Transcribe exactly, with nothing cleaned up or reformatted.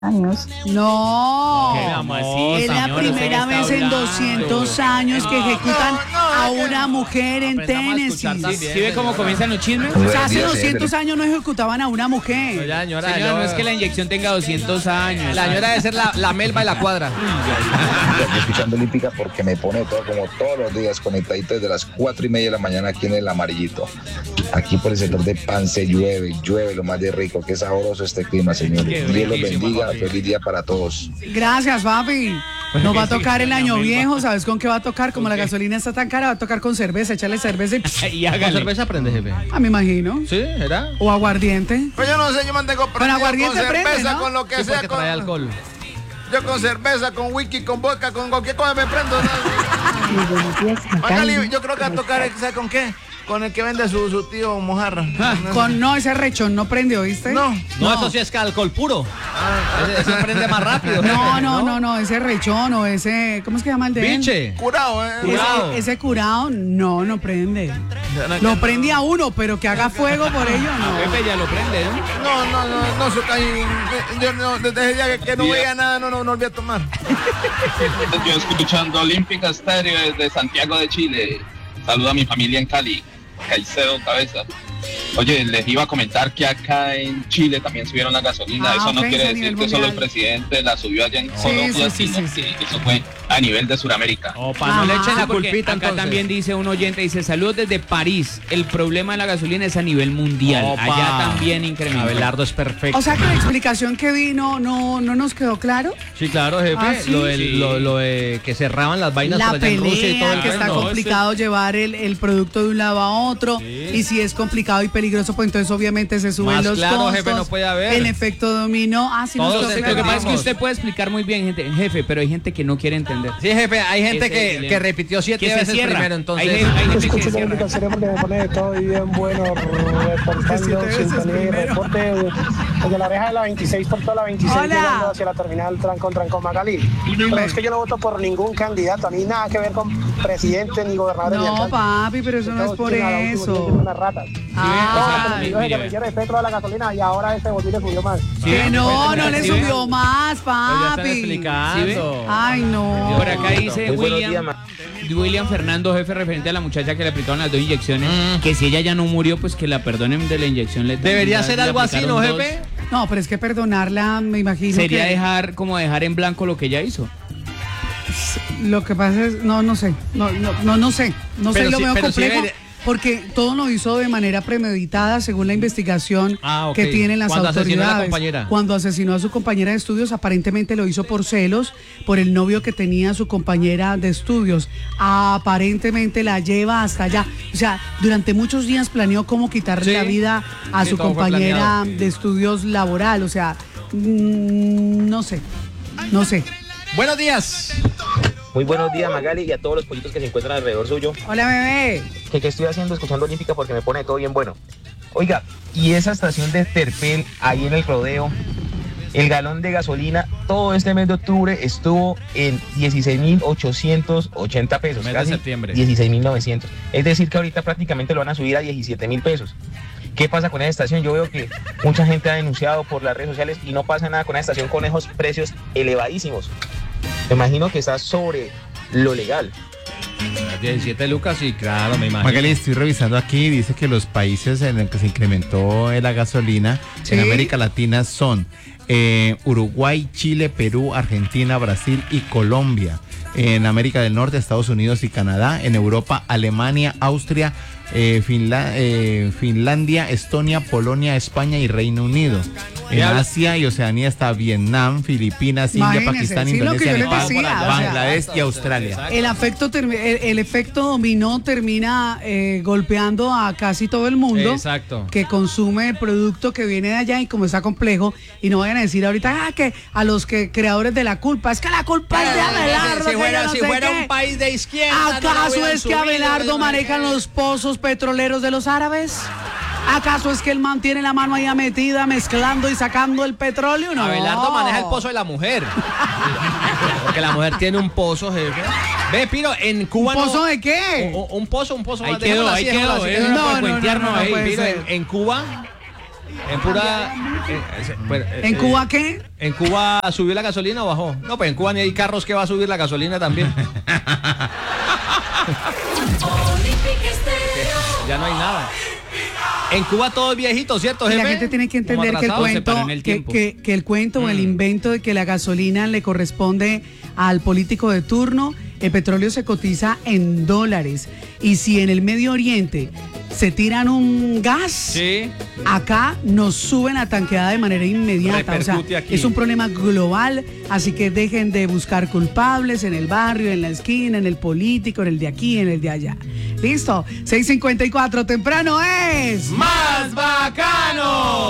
años. No, ¿Qué vamos a decir, es la señor? primera ¿Usted qué vez está en hablando? doscientos años que ejecutan a una mujer en Tennessee. ¿Sí, sí ve cómo comienzan los chismes? O sea, hace doscientos años no ejecutaban a una mujer. Ya, señora, Señor, yo- no es que la inyección tenga doscientos años. La señora debe ser la, la melva de la cuadra. Estoy escuchando Olímpica porque me pone todo como todos los días conectadito desde las cuatro y media de la mañana aquí en el Amarillito. Aquí por el sector de Pance llueve, llueve lo más de rico, qué sabroso este clima, señores. Dios los bendiga, feliz día para todos. Gracias, papi. Nos va a tocar el año viejo, ¿sabes con qué va a tocar? Como la gasolina está tan cara, va a tocar con cerveza, echarle cerveza y... Y ¿Con hágale. cerveza aprende, jefe? Ah, me imagino. ¿Sí? ¿Era? O aguardiente. Pues yo no sé, yo mantengo prendido aguardiente con cerveza, prende, ¿no? con lo que Sí, sea. porque Con, trae alcohol. yo con cerveza, con whisky, con vodka, con cualquier cosa me prendo. ¿no? Muy buenos días, Magali, Magali. yo creo que va a tocar, ¿sabes con qué? Con el que vende su, su tío mojarra. Con no, ese rechón no prende, ¿oíste? No. No, eso sí es que alcohol puro. Ese, ese prende más rápido. No, no, no, no, ese rechón o ese, ¿cómo es que se llama el de él? Pinche. Curado, ¿eh? Curado. Ese, ese curado, no, no prende. Lo prende a uno, pero que haga fuego por ello, no. Pepe ya lo prende, ¿no? No, no, no, no, su caí- yo no, desde ese día que, que no veía nada, no, no, no volví a tomar. Yo escuchando Olímpica Estéreo desde Santiago de Chile. Saludo a mi familia en Cali, Caicedo Cabeza. Oye, les iba a comentar que acá en Chile también subieron la gasolina. Ah, Eso no ok, quiere a decir nivel que solo el mundial. presidente la subió allá en Sí, Colombia, sí, sí, sino sí, que eso fue a nivel de Sudamérica. Opa, Ajá. no le echen la Porque culpita. Acá entonces. también dice un oyente, dice, saludos desde París. El problema de la gasolina es a nivel mundial. Opa. Allá también incrementó. Abelardo es perfecto. O sea que la explicación que di no, no, no nos quedó claro. Sí, claro, jefe. Ah, ¿sí? Lo, del- Sí. lo, lo de que cerraban las vainas La por allá en Rusia y todo pelea, el que está cuento. complicado llevar el, el producto de un lado a otro. Y si es complicado y peligroso, pues entonces obviamente se suben Más los claro, costos. jefe, no puede haber. El efecto dominó. Ah, sí, nos Todos quedó se- Lo que claro. pasa es que Vamos. usted puede explicar muy bien, gente, jefe, pero hay gente que no quiere entender. Sí, jefe, hay gente Ese que, dilema. que repitió siete Que se veces cierra. primero, entonces. Hay, gente- hay gente que Escucho se la cierra. única serie porque me pone todo bien bueno, reportando sintonía y reporte desde la oreja de la veintiséis por toda la veintiséis Hola. llegando hacia la terminal Trancón Trancón Magalí. Pero es que yo no voto por ningún candidato, a mí nada que ver con presidente ni gobernador ni No, alcalde. papi, pero eso no es Todos por tienen a la última, eso. tienen unas ratas. Ah, Todos los que me de Petro a la gasolina y ahora este botín le subió más. que no, no le ¿Sí ve? subió más, Pues ya están papi. explicando. ¿Sí ve? Ay, no. Por acá dice Muy buenos William, días, ma- William Fernando, jefe referente a la muchacha que le aplicaron las dos inyecciones, Mm. que si ella ya no murió, pues que la perdonen de la inyección. Le, Debería la- ser le algo así, ¿no, aplicaron dos. jefe? No, pero es que perdonarla, me imagino Sería que dejar, como dejar en blanco lo que ella hizo. lo que pasa es, no, no sé, no, no, no, no sé, no sé, Pero lo sí- veo pero sí complejo, debe- porque todo lo hizo de manera premeditada según la investigación Ah, ok. que tienen las Cuando asesinó a la autoridades. compañera. Cuando asesinó a su compañera de estudios, aparentemente lo hizo por celos, por el novio que tenía su compañera de estudios. Aparentemente la lleva hasta allá. O sea, durante muchos días planeó cómo quitarle Sí. la vida a Sí, su todo fue compañera planeado. de estudios laboral. O sea, mm, no sé, no sé. Buenos días. Muy buenos días, Magali, y a todos los pollitos que se encuentran alrededor suyo. Hola, bebé. ¿Qué, qué estoy haciendo escuchando Olímpica? Porque me pone todo bien bueno. Oiga, y esa estación de Terpel ahí en el rodeo, el galón de gasolina, todo este mes de octubre estuvo en dieciséis mil ochocientos ochenta pesos. Mes de casi septiembre. dieciséis mil novecientos. Es decir, que ahorita prácticamente lo van a subir a diecisiete mil pesos. ¿Qué pasa con esa estación? Yo veo que mucha gente ha denunciado por las redes sociales y no pasa nada con esa estación con esos precios elevadísimos. Me imagino que está sobre lo legal. diecisiete lucas, sí, claro, me imagino. Magali, estoy revisando aquí, dice que los países en los que se incrementó la gasolina Sí. en América Latina son eh, Uruguay, Chile, Perú, Argentina, Brasil y Colombia. En América del Norte, Estados Unidos y Canadá. En Europa, Alemania, Austria, eh, Finla- eh, Finlandia, Estonia, Polonia, España y Reino Unido. En Ya. Asia y Oceanía está Vietnam, Filipinas, India, Imagínense, Pakistán, sí, lo que Indonesia, yo les Nepal, decía, o sea, Bangladesh y Australia. El, afecto termi- el, el efecto dominó termina eh, golpeando a casi todo el mundo Exacto. que consume el producto que viene de allá y como está complejo y no vayan a decir ahorita ah, que a los que creadores de la culpa es que la culpa es de Abelardo. Si que fuera, yo no si sé fuera qué. un país de izquierda. no la ¿Acaso hubieran es que subido, Abelardo no maneja sé qué. los pozos petroleros de los árabes? ¿Acaso es que él mantiene la mano ahí metida mezclando y sacando el petróleo? No. Abelardo maneja el pozo de la mujer. Porque la mujer tiene un pozo, jefe. Ve, Piro, en Cuba ¿Un no- pozo de qué? Un, un pozo, un pozo. Ahí dejémoslo quedó, así, ahí dejémoslo quedó, así, eso dejémoslo no así. puede cuentearnos Ey, ahí, Piro, ser. en, en Cuba En pura. eh, eh, pues, eh, ¿En eh, Cuba qué? ¿En Cuba subió la gasolina o bajó? No, pues en Cuba ni hay carros que va a subir la gasolina también. Ya no hay nada. En Cuba todo es viejito, ¿cierto, Y jefe? la gente tiene que Como entender que el atrasado, se cuento, paró en el que, tiempo. que- que el cuento o el Mm. invento de que la gasolina le corresponde al político de turno, el petróleo se cotiza en dólares. Y si en el Medio Oriente se tiran un gas, Sí. acá nos suben la tanqueada de manera inmediata. O sea, Repercute aquí. es un problema global, así que dejen de buscar culpables en el barrio, en la esquina, en el político, en el de aquí, en el de allá. Listo, seis cincuenta y cuatro, temprano es... ¡Más bacano!